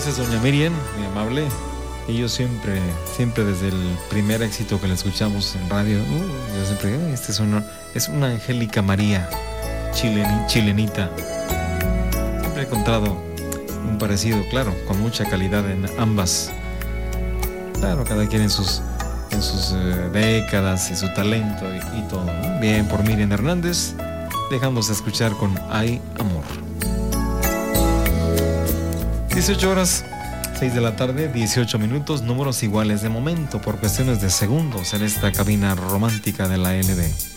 Gracias, doña Miriam, muy amable. Y yo siempre desde el primer éxito que le escuchamos en radio, yo siempre, es una Angélica María, chilenita. Siempre he encontrado un parecido, claro, con mucha calidad en ambas. Claro, cada quien en sus décadas y su talento y todo, ¿no? Bien, por Miriam Hernández, dejándose escuchar con Hay Amor. 18 horas, 6 de la tarde, 18 minutos, números iguales de momento por cuestiones de segundos en esta cabina romántica de la LB.